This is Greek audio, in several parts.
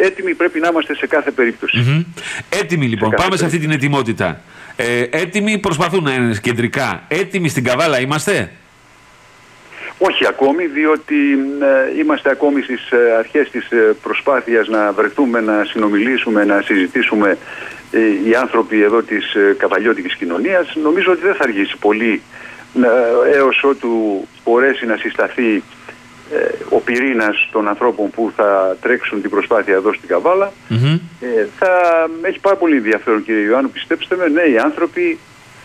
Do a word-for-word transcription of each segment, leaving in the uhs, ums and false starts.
έτοιμοι πρέπει να είμαστε σε κάθε περίπτωση. Mm-hmm. Έτοιμοι λοιπόν, σε πάμε σε αυτή την ετοιμότητα. Ε, έτοιμοι προσπαθούν να είναι κεντρικά. Έτοιμοι στην Καβάλα είμαστε? Όχι ακόμη, διότι ε, είμαστε ακόμη στις ε, αρχές της ε, προσπάθειας να βρεθούμε, να συνομιλήσουμε, να συζητήσουμε ε, οι άνθρωποι εδώ της ε, καβαλιώτικης κοινωνίας. Νομίζω ότι δεν θα αργήσει πολύ ε, έως ότου μπορέσει να συσταθεί ε, ο πυρήνας των ανθρώπων που θα τρέξουν την προσπάθεια εδώ στην Καβάλα. Mm-hmm. Ε, θα έχει πάρα πολύ ενδιαφέρον, κύριε Ιωάννου, πιστέψτε με, νέοι άνθρωποι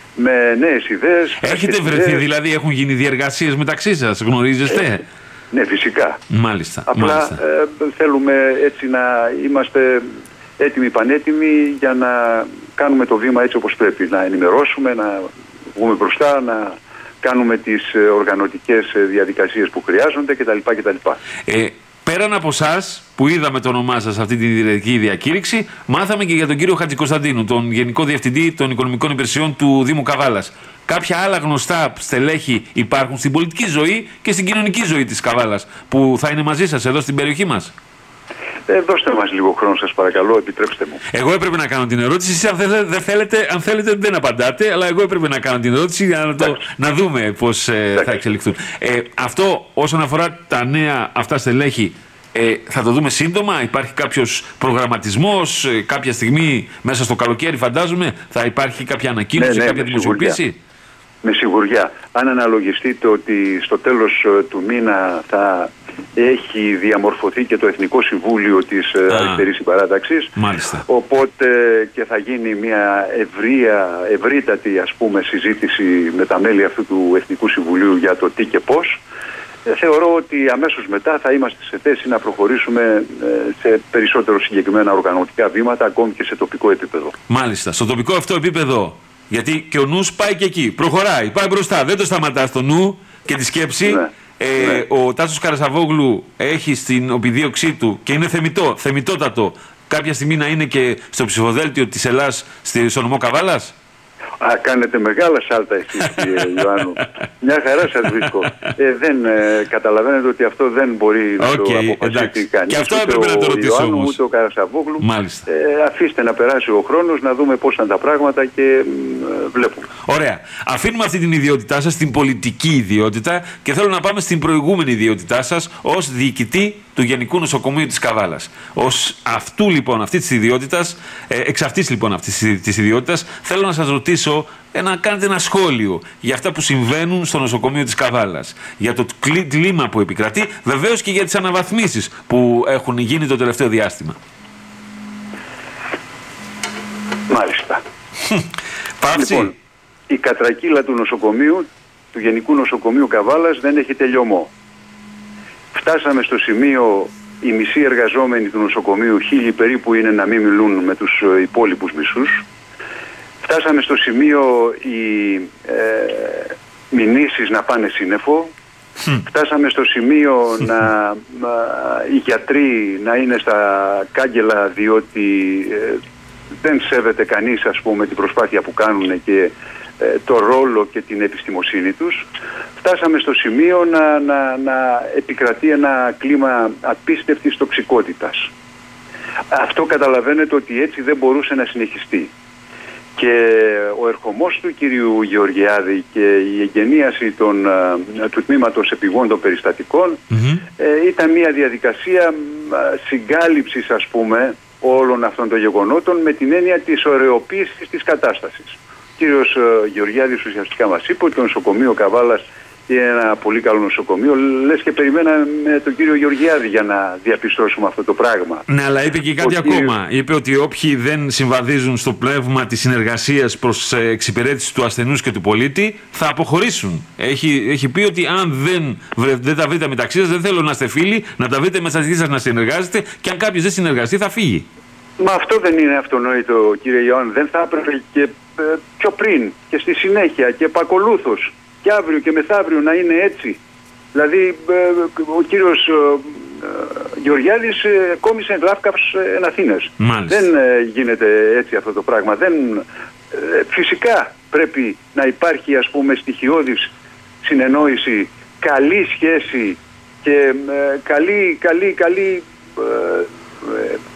με νέες ιδέες. Έχετε βρεθεί, ιδέες. Δηλαδή έχουν γίνει διεργασίες μεταξύ σας, γνωρίζεστε? Ε, ναι, φυσικά. Μάλιστα. Απλά μάλιστα. Ε, θέλουμε έτσι να είμαστε έτοιμοι, πανέτοιμοι για να κάνουμε το βήμα έτσι όπως πρέπει. Να ενημερώσουμε, να βγούμε μπροστά, να κάνουμε τις οργανωτικές διαδικασίες που χρειάζονται κτλ. κτλ. Ε, πέραν από εσάς που είδαμε το όνομά σας σε αυτή τη διετική διακήρυξη, μάθαμε και για τον κύριο Χατζικοσταντίνου, τον Γενικό Διευθυντή των Οικονομικών Υπηρεσιών του Δήμου Καβάλας. Κάποια άλλα γνωστά στελέχη υπάρχουν στην πολιτική ζωή και στην κοινωνική ζωή της Καβάλας που θα είναι μαζί σας εδώ στην περιοχή μας? Ε, δώστε μας λίγο χρόνο, σας παρακαλώ, επιτρέψτε μου. Εγώ έπρεπε να κάνω την ερώτηση. Εσείς αν θέλετε, δεν θέλετε, αν θέλετε δεν απαντάτε, αλλά εγώ έπρεπε να κάνω την ερώτηση για να, το, να δούμε πώς ε, θα εξελιχθούν. Ε, αυτό όσον αφορά τα νέα αυτά στελέχη, ε, θα το δούμε σύντομα? Υπάρχει κάποιος προγραμματισμός, ε, κάποια στιγμή μέσα στο καλοκαίρι φαντάζομαι, θα υπάρχει κάποια ανακοίνωση, ναι, ναι, κάποια δημοσιοποίηση? Με σιγουριά. Αν αναλογιστείτε ότι στο τέλος του μήνα θα έχει διαμορφωθεί και το Εθνικό Συμβούλιο της Α, Αριστερής Συμπαράταξης. Μάλιστα. Οπότε και θα γίνει μια ευρεία, ευρύτατη ας πούμε συζήτηση με τα μέλη αυτού του Εθνικού Συμβουλίου για το τι και πώς. Ε, θεωρώ ότι αμέσως μετά θα είμαστε σε θέση να προχωρήσουμε ε, σε περισσότερο συγκεκριμένα οργανωτικά βήματα, ακόμη και σε τοπικό επίπεδο. Μάλιστα. Στο τοπικό αυτό επίπεδο, γιατί και ο νους πάει και εκεί, προχωράει, πάει μπροστά, δεν το σταματά στο νου και τη σκέψη. Ναι. Ε, ναι. Ο Τάσος Καρασαβόγλου έχει στην οπιδίωξή του και είναι θεμιτό, θεμιτότατο κάποια στιγμή να είναι και στο ψηφοδέλτιο της Ελλάς στο νομό Καβάλας. Α, κάνετε μεγάλα σάλτα εσείς, κύριε Ιωάννου. Μια χαρά σας βρίσκω. Ε, δεν ε, καταλαβαίνετε ότι αυτό δεν μπορεί να okay, το αποφασίσει κανείς. Και αυτό έπρεπε να το ρωτήσω Ιωάννου, όμως. Ούτε ο Καρασαβόγλου. Μάλιστα. Ε, αφήστε να περάσει ο χρόνος, να δούμε πώς ήταν τα πράγματα και ε, βλέπουμε. Ωραία. Αφήνουμε αυτή την ιδιότητά σας, την πολιτική ιδιότητα, και θέλω να πάμε στην προηγούμενη ιδιότητά σας ως διοικητή του Γενικού Νοσοκομείου της Καβάλας. Ως αυτού λοιπόν, αυτής της ιδιότητας, εξ αυτής λοιπόν αυτής της ιδιότητας, θέλω να σας ρωτήσω ε, να κάνετε ένα σχόλιο για αυτά που συμβαίνουν στο νοσοκομείο της Καβάλας, για το κλίμα που επικρατεί, βεβαίως και για τις αναβαθμίσεις που έχουν γίνει το τελευταίο διάστημα. Μάλιστα. Πάυση. Λοιπόν, η κατρακύλα του νοσοκομείου, του Γενικού Νοσοκομείου Καβάλας, δεν έχει τελειωμό. Φτάσαμε στο σημείο οι μισοί εργαζόμενοι του νοσοκομείου, χίλιοι περίπου είναι, να μην μιλούν με τους υπόλοιπους μισούς. Φτάσαμε στο σημείο οι ε, μηνύσεις να πάνε σύννεφο. Mm. Φτάσαμε στο σημείο να, μα, οι γιατροί να είναι στα κάγκελα, διότι ε, δεν σέβεται κανείς ας πούμε την προσπάθεια που κάνουν και ε, το ρόλο και την επιστημοσύνη τους. Φτάσαμε στο σημείο να, να, να επικρατεί ένα κλίμα απίστευτης τοξικότητας. Αυτό καταλαβαίνετε ότι έτσι δεν μπορούσε να συνεχιστεί. Και ο ερχομός του κυρίου Γεωργιάδη και η εγγενίαση των, του τμήματος επιγόντων περιστατικών mm-hmm. ε, ήταν μια διαδικασία συγκάλυψης ας πούμε όλων αυτών των γεγονότων με την έννοια της ωρεοποίησης της κατάστασης. Ο κύριος Γεωργιάδης ουσιαστικά μας είπε ότι το νοσοκομείο Καβάλας είναι ένα πολύ καλό νοσοκομείο. Λες και περιμέναμε τον κύριο Γεωργιάδη για να διαπιστώσουμε αυτό το πράγμα. Ναι, αλλά είπε και κάτι ο ακόμα. Κύριος... Είπε ότι όποιοι δεν συμβαδίζουν στο πνεύμα της συνεργασίας προς εξυπηρέτηση του ασθενούς και του πολίτη θα αποχωρήσουν. Έχει, έχει πει ότι αν δεν, δεν τα βρείτε μεταξύ σας, δεν θέλω να είστε φίλοι, να τα βρείτε μεταξύ σας να συνεργάζεστε, και αν κάποιος δεν συνεργαστεί θα φύγει. Μα αυτό δεν είναι αυτονόητο, κύριε Ιωάννη. Δεν θα έπρεπε και πιο πριν και στη συνέχεια και επακολούθως και αύριο και μεθαύριο να είναι έτσι? Δηλαδή ο κύριος Γεωργιάδης κόμισε γλάφκαψ εν Αθήνες. Δεν γίνεται έτσι αυτό το πράγμα. Δεν, φυσικά πρέπει να υπάρχει ας πούμε στοιχειώδης συνεννόηση, καλή σχέση και καλή, καλή, καλή